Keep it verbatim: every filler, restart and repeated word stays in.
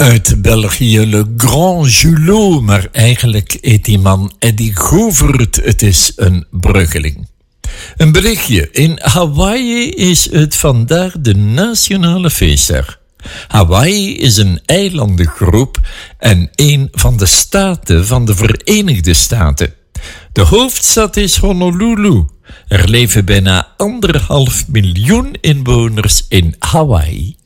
Uit België, Le Grand Julot, maar eigenlijk heet die man Eddie Govert. Het is een bruggeling. Een berichtje. In Hawaii is het vandaag de nationale feestdag. Hawaii is een eilandengroep en een van de staten van de Verenigde Staten. De hoofdstad is Honolulu. Er leven bijna anderhalf miljoen inwoners in Hawaii.